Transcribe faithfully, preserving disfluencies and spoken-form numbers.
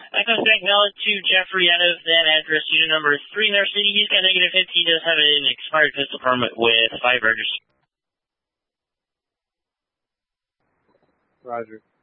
That comes back valid to Jeffrey out of that address, unit number three in our city. He's got negative fifty. He does have an expired pistol permit with five burgers. Roger.